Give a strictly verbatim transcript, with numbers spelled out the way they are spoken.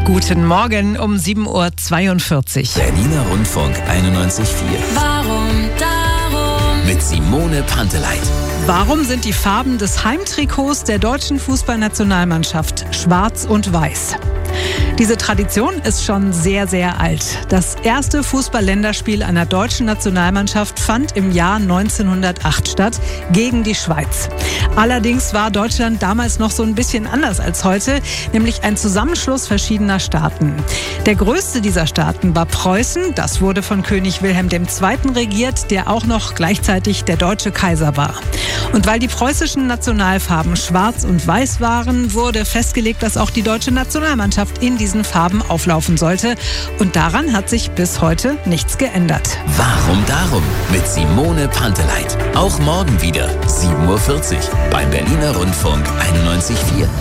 Guten Morgen um sieben Uhr zweiundvierzig. Berliner Rundfunk einundneunzig Komma vier. Warum darum? Mit Simone Panteleit. Warum sind die Farben des Heimtrikots der deutschen Fußballnationalmannschaft schwarz und weiß? Diese Tradition ist schon sehr, sehr alt. Das erste Fußball-Länderspiel einer deutschen Nationalmannschaft fand im Jahr neunzehnhundertacht statt, gegen die Schweiz. Allerdings war Deutschland damals noch so ein bisschen anders als heute, nämlich ein Zusammenschluss verschiedener Staaten. Der größte dieser Staaten war Preußen. Das wurde von König Wilhelm der Zweite regiert, der auch noch gleichzeitig der deutsche Kaiser war. Und weil die preußischen Nationalfarben schwarz und weiß waren, wurde festgelegt, dass auch die deutsche Nationalmannschaft in diesen Farben auflaufen sollte. Und daran hat sich bis heute nichts geändert. Warum darum? Mit Simone Panteleit. Auch morgen wieder sieben Uhr vierzig beim Berliner Rundfunk einundneunzig Komma vier.